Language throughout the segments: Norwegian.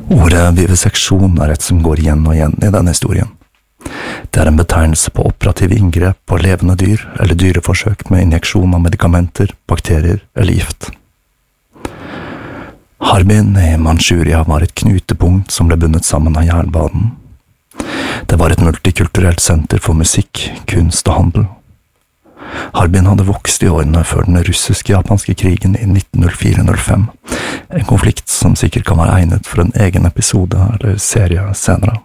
Ordet viviseksjon et som går igjen og igjen i denne historien. Det en betegnelse på operative inngrep på levende dyr eller dyreforsøk med injeksjon av medikamenter, bakterier eller gift. Harbin i Manchuria var et knutepunkt som ble bundet sammen av jernbanen. Det var et multikulturelt senter for musikk, kunst og handel. Harbin hadde vokst i årene før den russisk-japanske krigen i 1904-05, en konflikt som sikkert kan være egnet for en egen episode eller serie senere.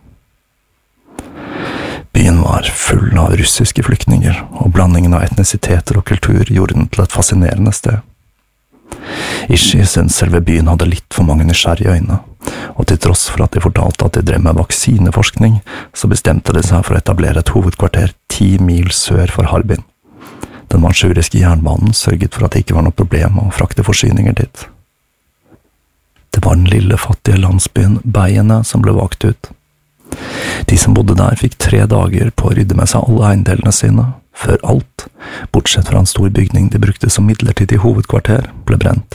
Byen var full av russiske flyktninger, og blandingen av etnisiteter og kultur gjorde den til et fascinerende sted. Ishi syntes selve byen hadde litt for mange nysgjerrige øyne, og til tross for at de fortalte at de drev med vaksineforskning, så bestemte de seg for å etablere et hovedkvarter 10 mil sør for Harbin. Den manchuriske jernbanen sørget for at det ikke var noe problem å frakte forsyninger dit. Det var den lille, fattige landsbyen Beiene som ble valgt ut. De som bodde der fikk 3 dager på å rydde med seg alle eiendelene sine, før alt, bortsett fra en stor bygning de brukte som midlertidig hovedkvarter, ble brent.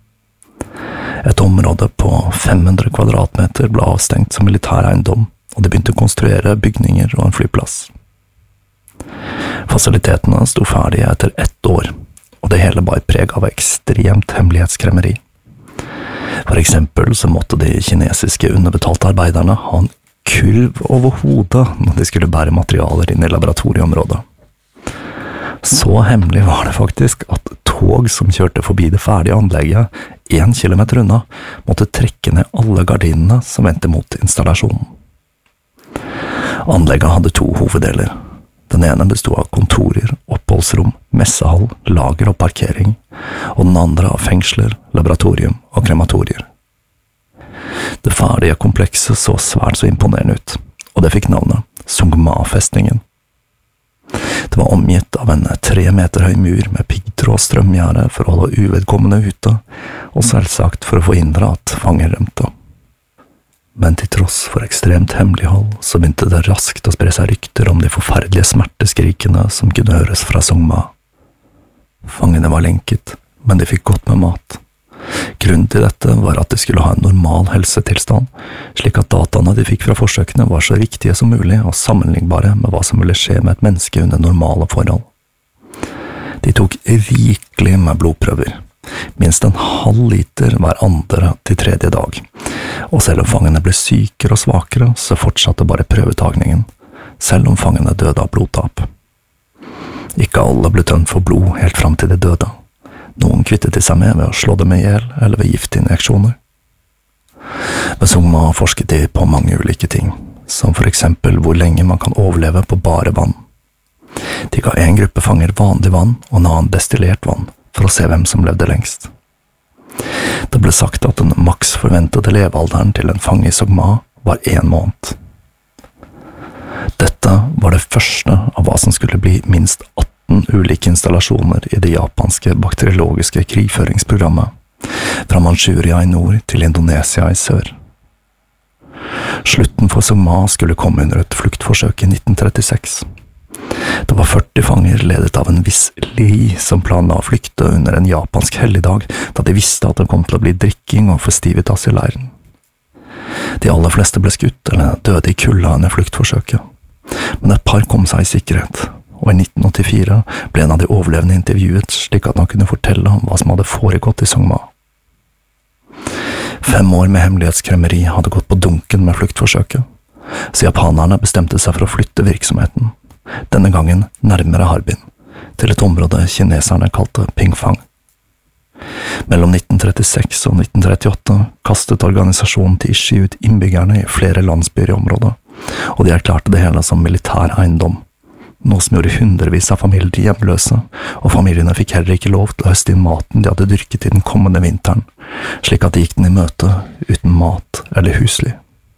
Et område på 500 kvadratmeter ble avstengt som militær eiendom, og de begynte å konstruere bygninger og en flyplass. Fasilitetene sto ferdige etter 1 år, og det hele bar preg av ekstremt hemmelighetskremmeri. For eksempel så måtte de kinesiske underbetalte arbeiderne ha en kurv over hodet når de skulle bære materialer inn i laboratorieområdet. Så hemmelig var det faktisk at tog som kjørte forbi det ferdige anlegget 1 kilometer unna, måtte trekke ned alle gardinene som vendte mot installasjonen. Anlegget hadde 2 hoveddeler. Den ene bestod av kontorer, oppholdsrom, messehall, lager og parkering, og den andre av fengsler, laboratorium og krematorier. Det ferdige komplekset så svært så imponerende ut, og det fikk navnet Songma-festningen. Det var omgitt av en 3 meter høy mur med piggtråd og strømgjerde for å holde uvedkommende ute, og selvsagt for å forhindre at fanger rømte. Men til tross for ekstremt hemmelighold, så begynte det raskt å spre seg rykter om de forferdelige smerteskrikene som kunne høres fra Songma. Fangene var lenket, men de fikk godt med mat. Grunnen til dette var at de skulle ha en normal helsetilstand, slik at dataene de fikk fra forsøkene var så riktige som mulig og sammenlignbare med hva som ville skje med et menneske under normale forhold. De tok rikelig med blodprøver, minst en halv liter hver 2. til 3. dag, og selv om fangene ble sykere og svakere, så fortsatte bare prøvetagningen, selv om fangene døde av blodtap. Ikke alle ble tømt for blod helt fram til de døde. Noen kvittet de seg med ved å slå dem ihjel eller ved giftinjeksjoner. Ved Songma forsket de på mange ulike ting, som for eksempel hvor lenge man kan overleve på bare vann. De ga en gruppe fanger vanlig vann og en annen destillert vann, for å se hvem som levde lengst. Det ble sagt at den maks forventede levealderen til en fange i Songma var 1 måned. Dette var det første av hva som skulle bli minst 18 ulike installasjoner i det japanske bakteriologiske krigføringsprogrammet, fra Manchuria i nord til Indonesia i sør. Slutten for Songma skulle komme under et fluktforsøk i 1936. Det var 40 fanger ledet av en viss Li som planla å flykte under en japansk helligdag, da de visste at det kom til å bli drikking og festivitas i leiren. De aller fleste ble skutt eller døde i kulda under fluktforsøket, men et par kom seg i sikkerhet, og i 1984 ble en av de overlevende intervjuet slik at han kunne fortelle om hva som hadde foregått i Songma. 5 år med hemmelighetskremmeri hadde gått på dunken med fluktforsøket, så japanerne bestemte seg for å flytte virksomheten, denne gangen nærmere Harbin, til et område kineserne kalte Pingfang. Mellom 1936 og 1938 kastet organisasjonen til Ishi ut innbyggerne i flere landsbyer i området, og de erklærte det hele som militær eiendom, noe som gjorde hundrevis av familier hjemløse, og familiene fikk heller ikke lov til å høste inn maten de hadde dyrket i den kommende vinteren, slik at de gikk den i møte uten mat eller husly.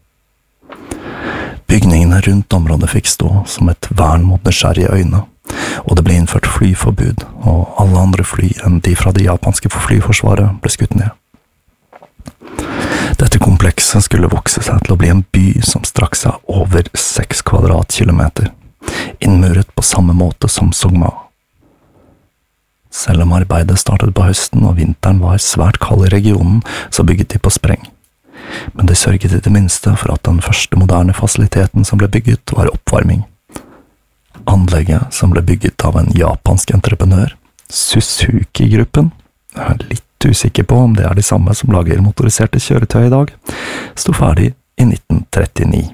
Bygningene rundt området fikk stå som et vern mot nysgjerrige øyne, og det ble innført flyforbud, og alle andre fly enn de fra det japanske flyforsvaret ble skutt ned. Dette komplekset skulle vokse seg til å bli en by som strakk seg over 6 kvadratkilometer, innmuret på samme måte som Songma. Selv om arbeidet startet på høsten og vinteren var svært kald i regionen, så bygget de på spreng. men de sørget i det minste for at den første moderne fasiliteten som ble bygget var oppvarming. Anlegget, som ble bygget av en japansk entreprenør, Suzuki-gruppen, jeg er litt usikker på om det er de samme som lager motoriserte kjøretøy i dag, sto ferdig i 1939.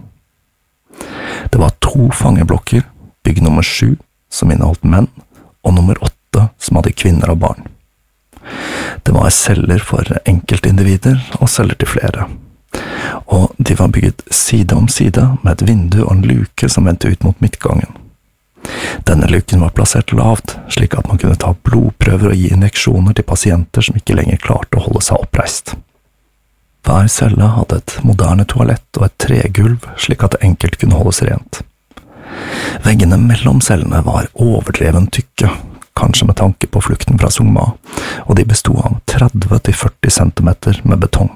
Det var 2 fangeblokker, bygg nummer 7, som inneholdt menn, og nummer 8, som hadde kvinner og barn. Det var celler for enkeltindivider og celler til flere, og de var bygget side om side med et vindu og en luke som vendte ut mot midtgangen. Denne luken var plassert lavt, slik at man kunne ta blodprøver og gi injeksjoner til pasienter som ikke lenger klarte å holde seg oppreist. Hver celle hadde et moderne toalett og et tregulv, slik at det enkelt kunne holdes rent. Veggene mellom cellene var overdreven tykke, kanskje med tanke på flukten fra Songma, og de bestod av 30–40 centimeter med betong.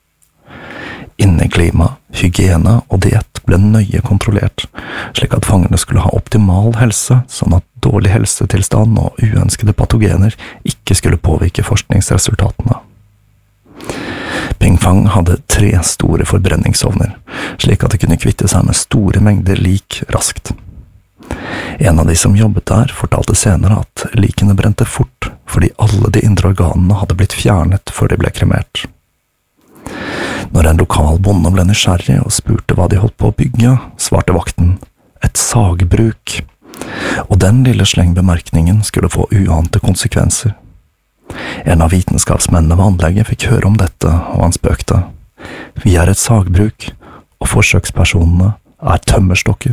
Inneklima, hygiene og diett ble nøye kontrollert, slik at fangene skulle ha optimal helse, sånn at dårlig helsetilstand og uønskede patogener ikke skulle påvirke forskningsresultatene. Ping Fang hadde 3 store forbrenningsovner, slik at de kunne kvitte seg med store mengder lik raskt. En av de som jobbet der fortalte senere at likene brente fort, fordi alle de indre organene hadde blitt fjernet før de ble kremert. Når en lokal bonde ble nysgjerrig og spurte hva de holdt på å bygge, svarte vakten «et sagbruk», og den lille slengbemerkningen skulle få uante konsekvenser. En av vitenskapsmennene ved anlegget fikk høre om dette, og han spøkte. «Vi er et sagbruk, og forsøkspersonene er tømmerstokker».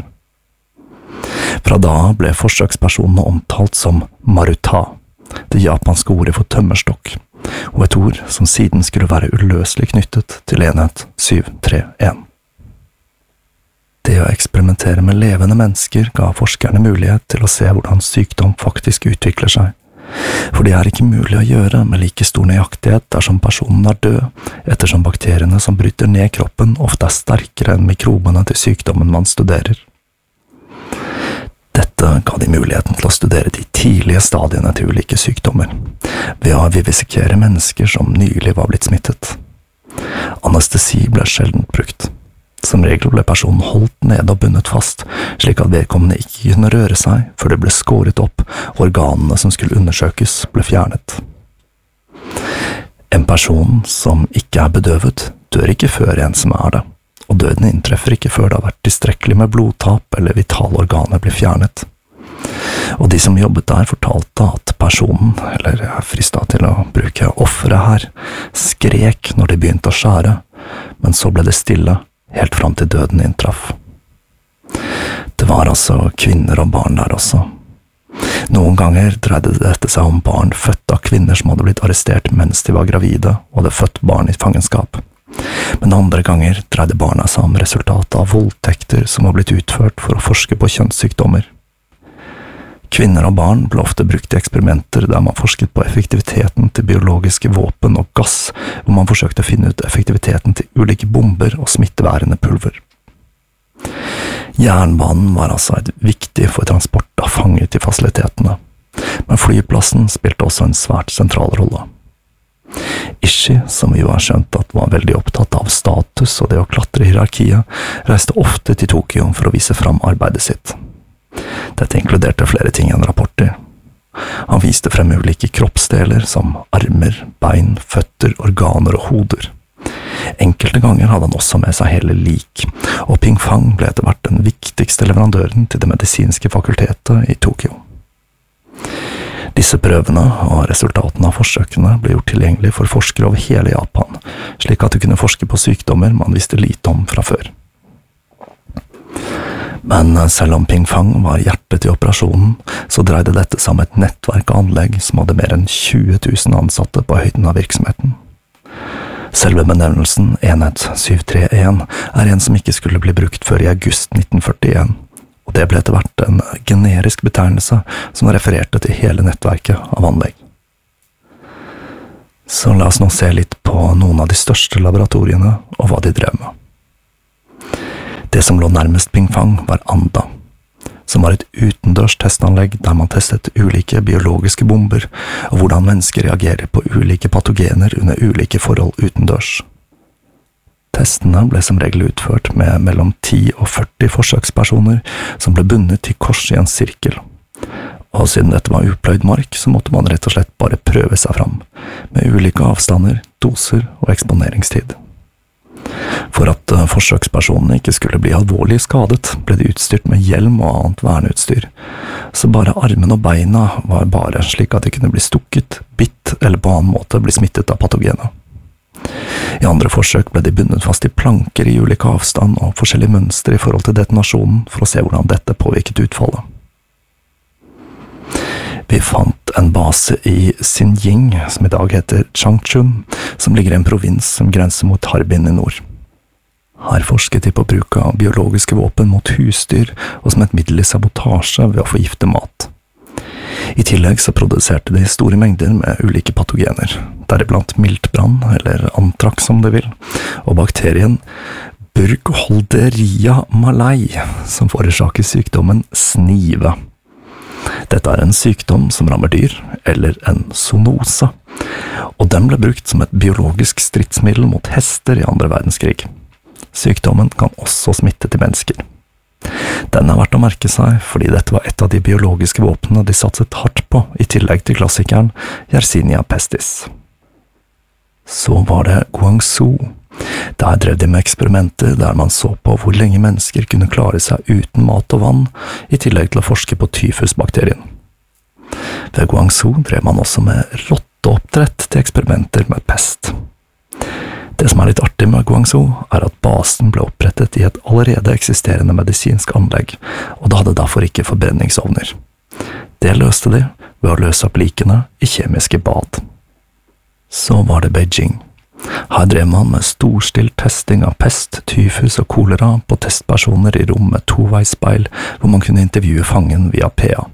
Fra da ble forsøkspersonene omtalt som maruta, det japanske ordet for tømmerstokk, og et ord som siden skulle være uløselig knyttet til enhet 731. Det å eksperimentere med levende mennesker ga forskerne mulighet til å se hvordan sykdom faktisk utvikler seg, for det er ikke mulig å gjøre med like stor nøyaktighet dersom personen er død, ettersom bakteriene som bryter ned kroppen ofte er sterkere enn mikrobene til sykdommen man studerer. Dette ga de muligheten til å studere de tidlige stadiene til ulike sykdommer, ved å vivisekere mennesker som nylig var blitt smittet. Anestesi ble sjelden brukt. Som regel ble personen holdt nede og bundet fast, slik at vedkommende ikke kunne røre seg før det ble skåret opp og organene som skulle undersøkes ble fjernet. En person som ikke er bedøvet, dør ikke før en som er det, og døden inntreffer ikke før det har vært tilstrekkelig med blodtap eller vitale organer blir fjernet. Og de som jobbet der fortalte at personen, eller jeg er fristet til å bruke offeret her, skrek når de begynte å skjære, men så ble det stille helt fram til døden inntraff. Det var altså kvinner og barn der også. Noen ganger dreide dette seg om barn født av kvinner som hadde blitt arrestert mens de var gravide og hadde født barn i fangenskap. Men andre ganger dreide barna seg om resultatet av voldtekter som var blitt utført for å forske på kjønnssykdommer. Kvinner og barn ble ofte brukt i eksperimenter der man forsket på effektiviteten til biologiske våpen og gass, hvor man forsøkte å finne ut effektiviteten til ulike bomber og smitteværende pulver. Jernbanen var altså viktig for transport av fanger til fasilitetene, men flyplassen spilte også en svært sentral rolle. Ishii, som vi jo har skjønt at var veldig opptatt av status og det å klatre i hierarkiet, reiste ofte til Tokyo for å vise fram arbeidet sitt. Dette inkluderte flere ting enn rapporter. Han viste frem ulike kroppsdeler som armer, bein, føtter, organer og hoder. Enkelte ganger hadde han også med seg hele lik, og Ping Fang ble etter hvert den viktigste leverandøren til det medisinske fakultetet i Tokyo. Disse prøvene og resultatene av forsøkene ble gjort tilgjengelig for forskere over hele Japan, slik at de kunne forske på sykdommer man visste lite om fra før. Men selv om Ping Fang var hjertet i operasjonen, så dreide dette seg om et nettverk av anlegg som hadde mer enn 20 000 ansatte på høyden av virksomheten. Selve benevnelsen Enhet 731 er en som ikke skulle bli brukt før i august 1941, og det ble etter hvert en generisk betegnelse som refererte til hele nettverket av anlegg. Så la oss nå se litt på noen av de største laboratoriene og hva de drev med. Det som lå nærmest Ping Fang var Anda, som var et utendørs testanlegg der man testet ulike biologiske bomber og hvordan mennesker reagerer på ulike patogener under ulike forhold utendørs. Testene ble som regel utført med mellom 10 og 40 forsøkspersoner som ble bundet til kors i en sirkel. Og siden dette var upløyd mark, så måtte man rett og slett bare prøve seg fram, med ulike avstander, doser og eksponeringstid. For at forsøkspersonene ikke skulle bli alvorlig skadet, ble de utstyrt med hjelm og annet verneutstyr, så bare armene og beina var bare slik at de kunne bli stukket, bitt eller på annen måte bli smittet av patogenet. I andre forsøk ble de bundet fast i planker i ulike avstand og forskjellige mønstre i forhold til detonasjonen for å se hvordan dette påvirket utfallet. Vi fant en base i Xinjiang, som i dag heter Changchun, som ligger i en provins som grenser mot Harbin i nord. Her forsket de på bruk av biologiske våpen mot husdyr og som et middel i sabotasje ved å forgifte mat. I tillegg så produserte de store mengder med ulike patogener, deriblant miltbrann, eller antrax som det vil, og bakterien Burkholderia malei, som forårsaker sykdommen snive. Dette er en sykdom som rammer dyr, eller en zoonose, og den ble brukt som et biologisk stridsmiddel mot hester i andre verdenskrig. Sykdommen kan også smitte til mennesker. Den er verdt å merke seg, fordi dette var et av de biologiske våpnene de satset hardt på, i tillegg til klassikeren Yersinia pestis. Så var det Guangzhou. Der drev de med eksperimenter der man så på hvor lenge mennesker kunne klare seg uten mat og vann, i tillegg til å forske på tyfusbakterien. Ved Guangzhou drev man også med rotteoppdrett til eksperimenter med pest. Det som er litt artig med Guangzhou, er at basen ble opprettet i et allerede eksisterende medisinsk anlegg, og det hadde derfor ikke forbrenningsovner. Det løste de ved å løse opp likene i kjemiske bad. Så var det Beijing. Her drev man med storstilt testing av pest, tyfus og kolera på testpersoner i rom med toveisspeil, hvor man kunne intervjue fangen via PA.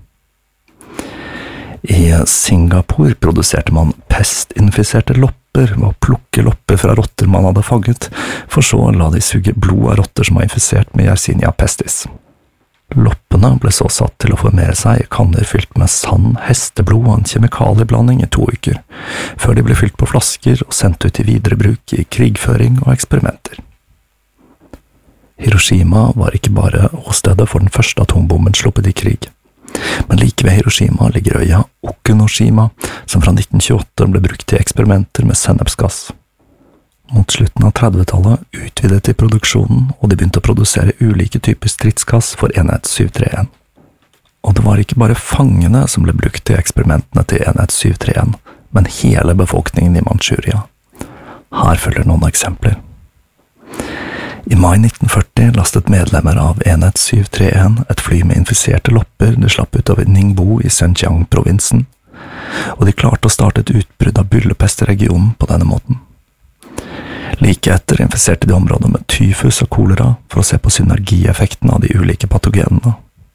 I Singapore produserte man pestinfiserte lopper ved å plukke lopper fra rotter man hadde fanget, for så la de suge blod av rotter som var infisert med Yersinia pestis. Loppene ble så satt til å formere seg i kanner fylt med sand, hesteblod og en kjemikalieblanding i 2 uker, før de ble fylt på flasker og sendt ut til videre bruk i krigføring og eksperimenter. Hiroshima var ikke bare åstedet for den første atombomben sluppet i krig, men like ved Hiroshima ligger øya Okunoshima, som fra 1928 ble brukt til eksperimenter med sennepsgass. Mot slutten av 30-tallet utvidet de produksjonen, og de begynte å produsere ulike typer stridsgass for enhet 731. Og det var ikke bare fangene som ble brukt til eksperimentene til enhet 731, men hele befolkningen i Manchuria. Her følger noen eksempler. I mai 1940 lastet medlemmer av enhet 731 et fly med infiserte lopper de slapp ut over Ningbo i Zhejiang-provinsen, og de klarte å starte et utbrudd av byllepest i regionen på denne måten. Like etter infiserte de området med tyfus og kolera for å se på synergieffekten av de ulike patogenene.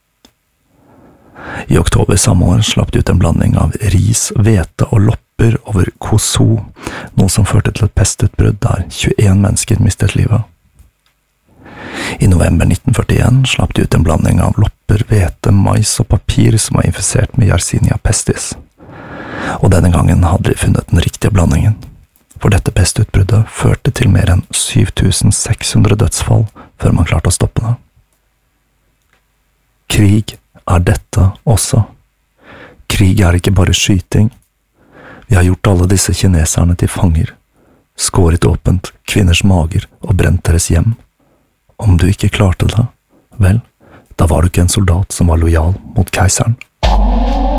I oktober samme år slapp de ut en blanding av ris, hvete og lopper over Koso, noe som førte til et pestutbrudd der 21 mennesker mistet livet. I november 1941 slapp de ut en blanding av lopper, hvete, mais og papir som var infisert med Yersinia pestis. Og denne gangen hadde de funnet den riktige blandingen. For dette pestutbruddet førte til mer enn 7600 dødsfall før man klarte å stoppe det. Krig er dette også. Krig er ikke bare skyting. Vi har gjort alle disse kineserne til fanger, skåret åpent kvinners mager og brent deres hjem. Om du ikke klarte det, vel, da var du ikke en soldat som var lojal mot keiseren.